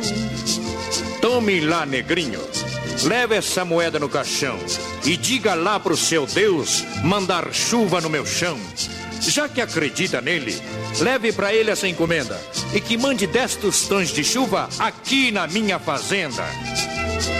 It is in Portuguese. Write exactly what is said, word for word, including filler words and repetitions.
Tome lá, negrinho, leve essa moeda no caixão e diga lá pro seu Deus mandar chuva no meu chão. Já que acredita nele, leve pra ele essa encomenda e que mande dez tostões de chuva aqui na minha fazenda.